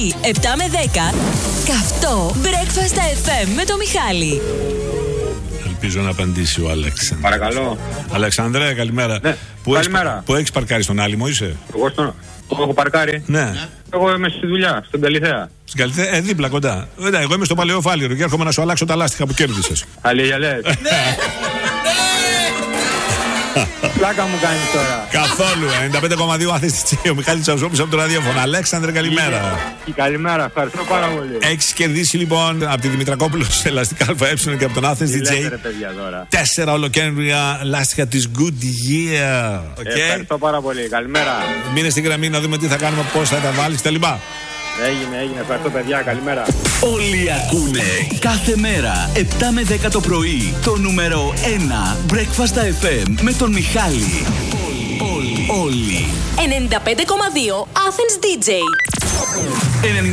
πρωί, 7 με 10, καυτό Breakfast FM με το Μιχάλη. Ελπίζω να απαντήσει ο Αλέξανδρος. Παρακαλώ. Αλεξανδρέ, καλημέρα. Ναι, καλημέρα. Πού έχεις παρκάρει, στον Άλυμο είσαι? Εγώ έχω παρκάρει. Ναι. Εγώ είμαι στη δουλειά, στον Καλιθέα. Στην Καλιθέα, δίπλα κοντά. Εγώ είμαι στο Παλαιοφάλιρο και έρχομαι να σου αλλάξω τα λάστιχα που κέρδισες. Αλήθεια λες. Πλάκα μου κάνεις τώρα. Καθόλου. 95,2 Athens DJ. Ο Μιχάλης Τσαουσόπουλος από το ραδιόφωνο. Αλέξανδρε, καλημέρα. Καλημέρα, ευχαριστώ πάρα πολύ. Έχεις κερδίσει λοιπόν από τη Δημητρακόπουλο σε ελαστικά ΑΕ και από τον Athens DJ. Λέτε, παιδιά, τώρα. 4 ολοκένουργια λάστιχα της Goodyear. Ευχαριστώ πάρα πολύ. Καλημέρα. Μείνε στην γραμμή να δούμε τι θα κάνουμε, πώς θα τα βάλεις κτλ. Έγινε. Ευχαριστώ, παιδιά. Καλημέρα. Όλοι ακούνε κάθε μέρα 7 με 10 το πρωί το νούμερο 1 Breakfast FM με τον Μιχάλη. Όλοι. 95,2 Athens DJ.